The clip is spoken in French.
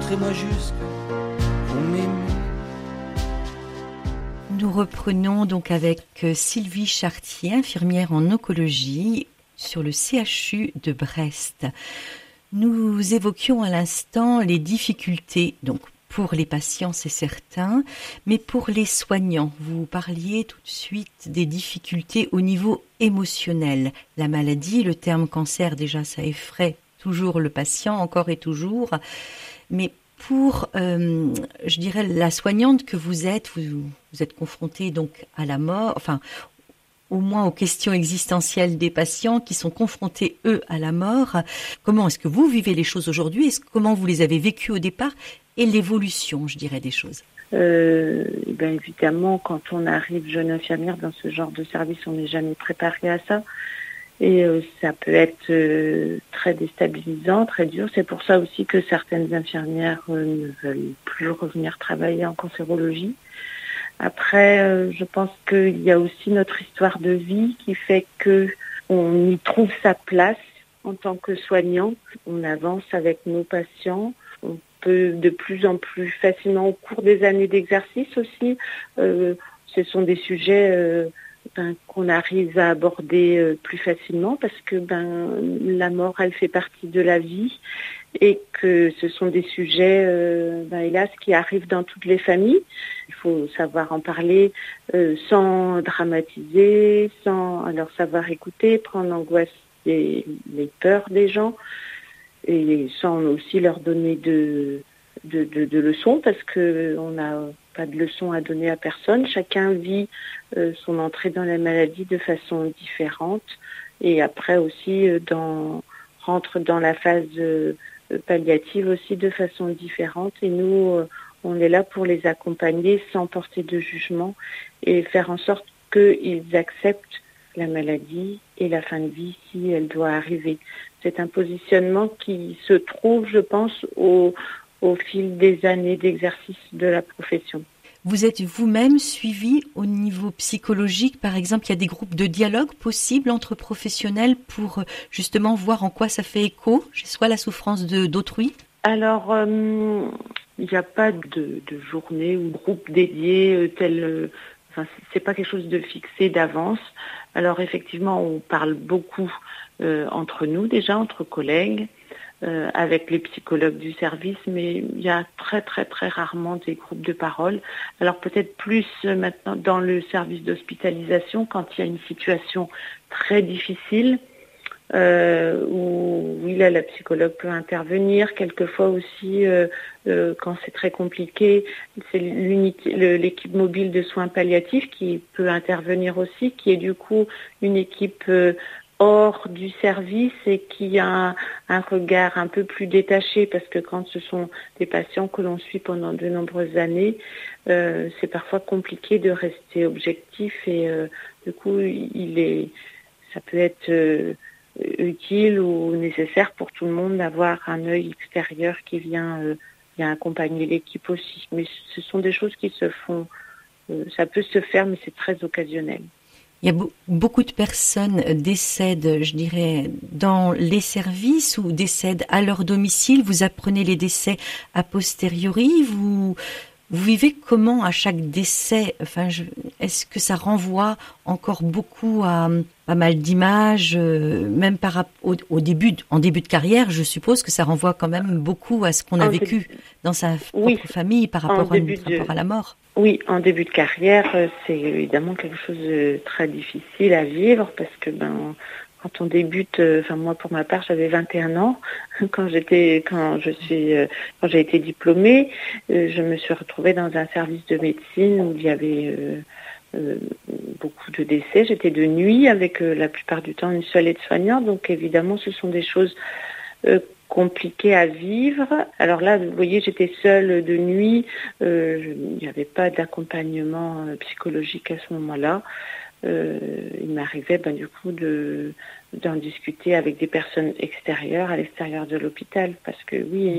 montrez-moi juste que vous m'aimez. Nous reprenons donc avec Sylvie Chartier, infirmière en oncologie sur le CHU de Brest. Nous évoquions à l'instant les difficultés, donc pour les patients c'est certain, mais pour les soignants, vous parliez tout de suite des difficultés au niveau émotionnel. La maladie, le terme cancer déjà ça effraie toujours le patient, encore et toujours, mais pour, je dirais, la soignante que vous êtes confrontée donc à la mort, enfin, au moins aux questions existentielles des patients qui sont confrontés, eux, à la mort. Comment est-ce que vous vivez les choses aujourd'hui? Comment vous les avez vécues au départ? Et l'évolution, je dirais, des choses. Évidemment, quand on arrive jeune infirmière dans ce genre de service, on n'est jamais préparé à ça. Et ça peut être très déstabilisant, très dur. C'est pour ça aussi que certaines infirmières ne veulent plus revenir travailler en cancérologie. Après, je pense qu'il y a aussi notre histoire de vie qui fait qu'on y trouve sa place en tant que soignant. On avance avec nos patients. On peut de plus en plus facilement, au cours des années d'exercice aussi, ce sont des sujets qu'on arrive à aborder plus facilement parce que la mort, elle fait partie de la vie et que ce sont des sujets, hélas, qui arrivent dans toutes les familles. Il faut savoir en parler sans dramatiser, alors savoir écouter, prendre l'angoisse les peurs des gens et sans aussi leur donner de leçons parce qu'on n'a pas de leçons à donner à personne. Chacun vit son entrée dans la maladie de façon différente et après aussi rentre dans la phase palliative aussi de façon différente. Et nous, on est là pour les accompagner sans porter de jugement et faire en sorte qu'ils acceptent la maladie et la fin de vie si elle doit arriver. C'est un positionnement qui se trouve, je pense, au fil des années d'exercice de la profession. Vous êtes vous-même suivi au niveau psychologique, par exemple, il y a des groupes de dialogue possibles entre professionnels pour justement voir en quoi ça fait écho, soit la souffrance d'autrui? Alors, il n'y a pas de journée ou groupe dédié c'est pas quelque chose de fixé d'avance. Alors effectivement, on parle beaucoup entre nous déjà, entre collègues, avec les psychologues du service, mais il y a très très très rarement des groupes de parole. Alors peut-être plus maintenant dans le service d'hospitalisation quand il y a une situation très difficile où oui, là, la psychologue peut intervenir. Quelquefois aussi, quand c'est très compliqué, c'est l'équipe mobile de soins palliatifs qui peut intervenir aussi, qui est du coup une équipe hors du service et qui a un regard un peu plus détaché parce que quand ce sont des patients que l'on suit pendant de nombreuses années, c'est parfois compliqué de rester objectif et du coup, ça peut être utile ou nécessaire pour tout le monde d'avoir un œil extérieur qui vient accompagner l'équipe aussi. Mais ce sont des choses qui se font, ça peut se faire, mais c'est très occasionnel. Il y a beaucoup de personnes décèdent, je dirais, dans les services ou décèdent à leur domicile. Vous apprenez les décès a posteriori. Vous vivez comment à chaque décès? Enfin, est-ce que ça renvoie encore beaucoup à pas mal d'images, même au début, en début de carrière, je suppose que ça renvoie quand même beaucoup à ce qu'on a vécu dans sa propre famille par rapport à la mort. Oui, en début de carrière, c'est évidemment quelque chose de très difficile à vivre parce que quand on débute, moi pour ma part, j'avais 21 ans quand j'ai été diplômée, je me suis retrouvée dans un service de médecine où il y avait beaucoup de décès. J'étais de nuit avec la plupart du temps une seule aide-soignante, donc évidemment ce sont des choses compliqué à vivre. Alors là, vous voyez, j'étais seule de nuit. Il n'y avait pas d'accompagnement psychologique à ce moment-là. Il m'arrivait du coup d'en discuter avec des personnes extérieures, à l'extérieur de l'hôpital, parce que oui,